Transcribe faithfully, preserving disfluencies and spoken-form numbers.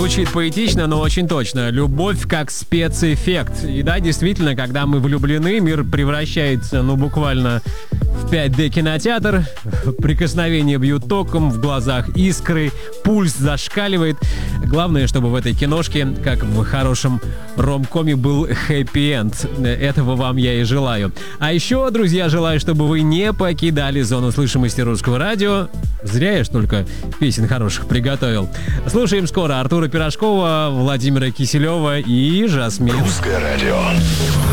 Звучит поэтично, но очень точно. Любовь как спецэффект. И да, действительно, когда мы влюблены, мир превращается, ну, буквально в пять дэ кинотеатр. Прикосновения бьют током, в глазах искры, пульс зашкаливает. Главное, чтобы в этой киношке, как в хорошем ромкоме, был хэппи-энд. Этого вам я и желаю. А еще, друзья, желаю, чтобы вы не покидали зону слышимости Русского радио. Зря я ж только песен хороших приготовил. Слушаем скоро Артура Пирожкова, Владимира Киселева и Жасмин. Русское радио.